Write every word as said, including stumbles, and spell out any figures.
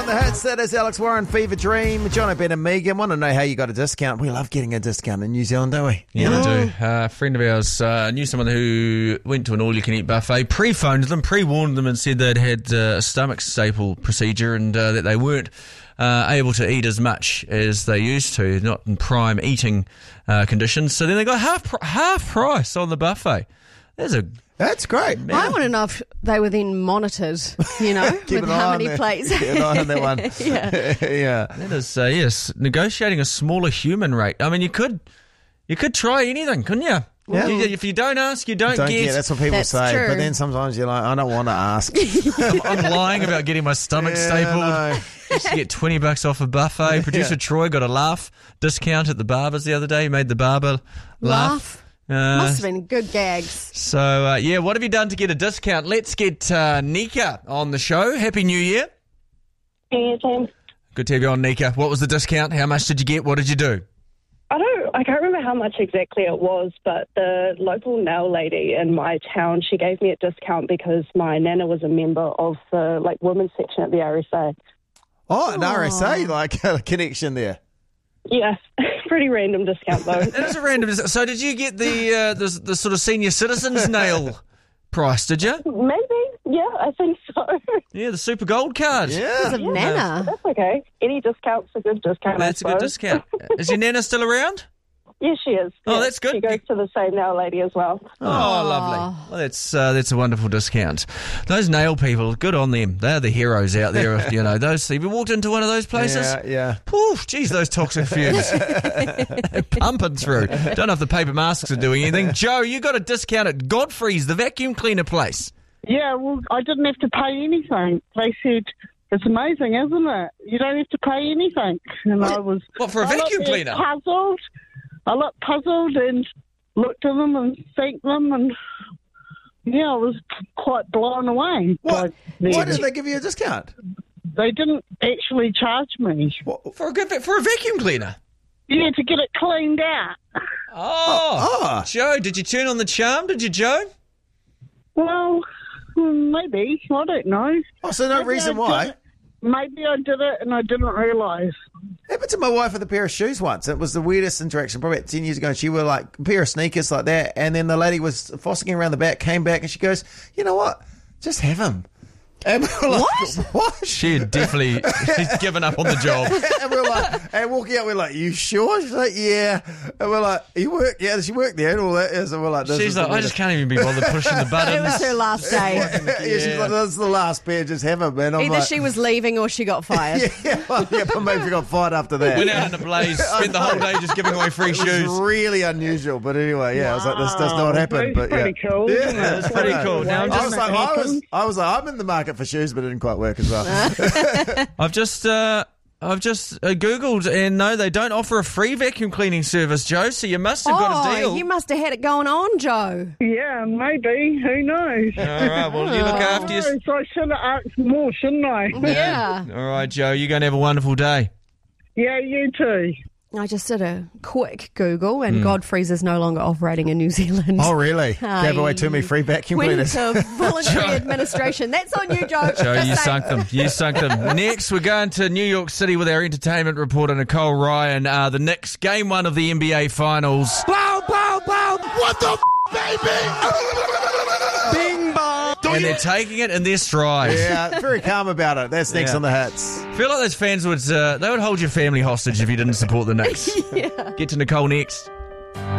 on the hits. That is Alex Warren, Fever Dream. John O'Brien and Megan. Want to know how you got a discount? We love getting a discount in New Zealand, don't we? Yeah, we do. Uh, a friend of ours uh, knew someone who went to an all-you-can-eat buffet, pre-phoned them, pre-warned them and said they'd had uh, a stomach staple procedure and uh, that they weren't uh, able to eat as much as they used to, not in prime eating uh, conditions. So then they got half pr- half price on the buffet. There's a That's great. I want to know if they were then monitored, you know, Keep with an how eye on many that. plates. Keep an eye on that one. Yeah. yeah. That is, uh, yes, negotiating a smaller human rate. I mean, you could, you could try anything, couldn't you? Yeah. You- if you don't ask, you don't, Don't get. get. That's what people That's say. true. But then sometimes you're like, I don't want to ask. I'm, I'm lying about getting my stomach Yeah, stapled. no. Used to get twenty bucks off a buffet. Producer Yeah. Troy got a laugh discount at the barbers the other day. He made the barber laugh. Laugh. Uh, Must have been good gags. So, uh, yeah, what have you done to get a discount? Let's get uh, Nika on the show. Happy New Year. Hey, James. Good to have you on, Nika. What was the discount? How much did you get? What did you do? I don't, I can't remember how much exactly it was, but the local nail lady in my town, she gave me a discount because my nana was a member of the like women's section at the R S A. Oh, an R S A, like a connection there. Yeah, pretty random discount though. It is a random. So, did you get the uh, the, the sort of senior citizens nail price? Did you? Maybe, yeah, I think so. Yeah, the super gold card. Because Yeah. of Nana. That's okay. Any discount's a good discount. That's a I good suppose. discount. Is your nana still around? Yeah, she is. Oh, Yeah, that's good. She goes to the same nail lady as well. Oh, lovely. Well, that's uh, that's a wonderful discount. Those nail people, good on them. They're the heroes out there. You know, those. Have you walked into one of those places? Yeah, yeah. Poof, geez, those toxic fumes. They're pumping through. Don't know if the paper masks are doing anything. Joe, you got a discount at Godfrey's, the vacuum cleaner place. Yeah, well, I didn't have to pay anything. They said, it's amazing, isn't it? You don't have to pay anything. And I was... What, for a I vacuum looked cleaner? puzzled. I looked puzzled and looked at them and thanked them and... Yeah, I was quite blown away. What? by Why them. did they give you a discount? They didn't actually charge me. For a good for a vacuum cleaner? Yeah, to get it cleaned out. Oh, Oh. Joe, did you turn on the charm? Did you, Joe? Well, maybe. I don't know. Oh, so no Maybe reason I why. did it- Maybe I did it and I didn't realise. Happened to my wife with a pair of shoes once. It was the weirdest interaction, probably about ten years ago. She wore like a pair of sneakers like that, and then the lady was fossicking around the back, came back, and she goes, "You know what? Just have them." And we were like, what? What? She had definitely she's given up on the job. And we're like, and walking out, we're like, "You sure?" She's like, "Yeah." And we're like, "You work?" Yeah, she worked there and all that. Yeah, so we're like, this She's is like, the I just can't even be bothered pushing the buttons. It was her last day. yeah, she's like, "This is the last pair. Just have them." And I'm Either like, she was leaving or she got fired. yeah, yeah, well, yeah, but maybe we got fired after that. Went out in a blaze, spent the whole day just giving away free It shoes. was really unusual, but anyway, yeah, I was like, this does not Wow, happen. that's But yeah, pretty cool, Yeah, isn't it? it's Pretty cool. Now I'm I just was like, I was, I was like, I'm in the market for shoes, but it didn't quite work as well. I've just uh, I've just uh, Googled and no, they don't offer a free vacuum cleaning service, Joe. So you must have got a deal. Oh, you must have had it going on, Joe. Yeah, maybe. Who knows? All right, well you look after Oh, you. so I should have asked more, shouldn't I? Yeah. All right, Joe, you're going to have a wonderful day. Yeah, you too. I just did a quick Google and Godfrey's is no longer operating in New Zealand. Oh, really? Gave away too many free vacuum Went cleaners. into voluntary administration. That's on you, Joe. Joe, Just you saying. sunk them. You sunk them. Next, we're going to New York City with our entertainment reporter, Nicole Ryan. Uh, the Knicks, game one of the N B A Finals. Bow, bow, bow. What the f- baby? Bing bong. And they're taking it in their stride. Yeah, very calm about it. That's next Yeah. on the hits. feel like those fans would, uh, they would hold your family hostage if you didn't support the Knicks. Yeah. Get to Nicole next.